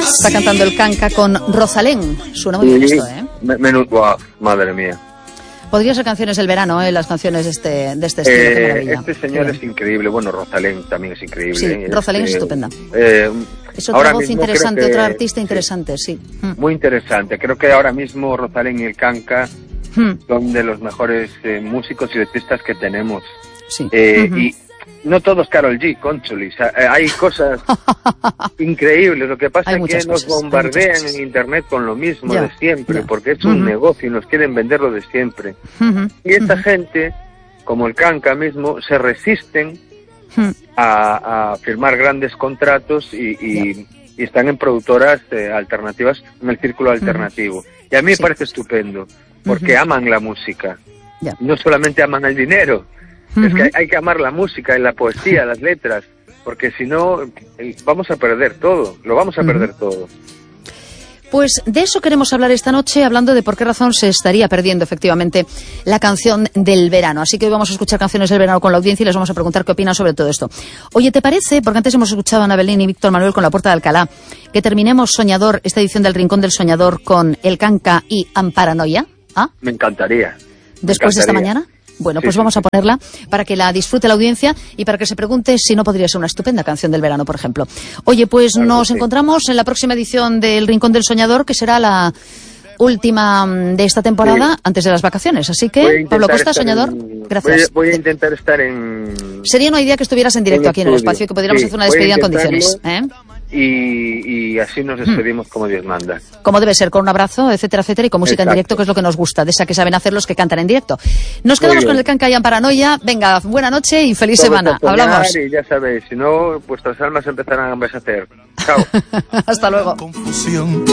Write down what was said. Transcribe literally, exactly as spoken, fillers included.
Está cantando el Kanka con Rosalén. Suena muy bien esto, ¿eh? Menudo, wow, madre mía. Podría ser canciones del verano, ¿eh? Las canciones de este, de este estilo. Eh, qué maravilla. Este señor es increíble. Bueno, Rosalén también es increíble. Sí, es, Rosalén eh, es estupenda. Eh, es otra ahora voz interesante, que, otra artista interesante, sí. sí. Muy interesante. Creo que ahora mismo Rosalén y el Kanka hmm. son de los mejores eh, músicos y artistas que tenemos. Sí. Eh, uh-huh. Y no todos Karol G, Concholi. Hay cosas increíbles. Lo que pasa es que nos cosas, bombardean en internet con lo mismo ya, de siempre, ya. porque es un uh-huh. negocio y nos quieren vender lo de siempre. Uh-huh. Y esta uh-huh. gente, como el Kanka mismo, se resisten uh-huh. a, a firmar grandes contratos y, y, y están en productoras eh, alternativas, en el círculo alternativo. Uh-huh. Y a mí me sí. parece estupendo, porque uh-huh. aman la música. Yeah. No solamente aman el dinero. Uh-huh. Es que hay, hay que amar la música y la poesía, las letras, porque si no vamos a perder todo, lo vamos a uh-huh. perder todo. Pues de eso queremos hablar esta noche, hablando de por qué razón se estaría perdiendo efectivamente la canción del verano. Así que hoy vamos a escuchar canciones del verano con la audiencia y les vamos a preguntar qué opinan sobre todo esto. Oye, ¿te parece? Porque antes hemos escuchado a Ana Belén y Víctor Manuel con La Puerta de Alcalá, que terminemos Soñador, esta edición del Rincón del Soñador, con el Kanka y Amparanoia. ¿Ah? Me encantaría. Me Después encantaría. de esta mañana. Bueno, pues sí, vamos sí, a ponerla para que la disfrute la audiencia y para que se pregunte si no podría ser una estupenda canción del verano, por ejemplo. Oye, pues claro nos sí. encontramos en la próxima edición del Rincón del Soñador, que será la última de esta temporada sí. antes de las vacaciones. Así que, Pablo Costa, Soñador, en... gracias. Voy a, voy a intentar estar en... Sería una idea que estuvieras en directo en aquí en el espacio y que pudiéramos sí, hacer una despedida en condiciones. ¿eh? Y, y así nos despedimos hmm. como Dios manda. Como debe ser, con un abrazo, etcétera, etcétera, y con música Exacto. en directo, que es lo que nos gusta, de esa que saben hacer los que cantan en directo. Nos quedamos con el Kanka y Amparanoia. Venga, buena noche y feliz Todo semana. Hablamos. Y ya sabéis, si no, vuestras almas empezarán a envejecer. Chao. Hasta luego. Confusión.